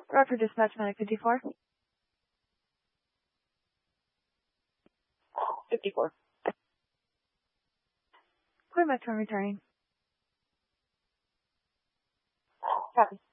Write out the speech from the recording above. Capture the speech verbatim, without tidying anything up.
Roger, dispatch medic fifty-four. fifty-four. Clear metro returning. Copy.